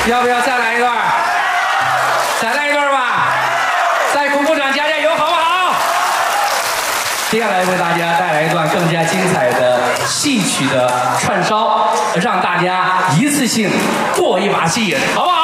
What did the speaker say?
要不要再来一段？再来一段吧！再鼓鼓掌，加加油，好不好？接下来为大家带来一段更加精彩的戏曲的串烧，让大家一次性过一把戏，好不好？